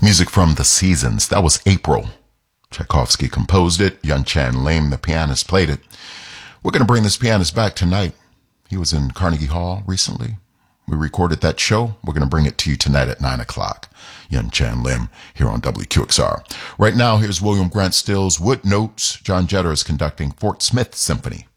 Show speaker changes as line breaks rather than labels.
Music from The Seasons. That was April. Tchaikovsky composed it. Yun Chan Lim, the pianist, played it. We're going to bring this pianist back tonight. He was in Carnegie Hall recently. We recorded that show. We're going to bring it to you tonight at 9 o'clock. Yun Chan Lim here on WQXR. Right now, here's William Grant Still's Wood Notes. John Jetter is conducting Fort Smith Symphony.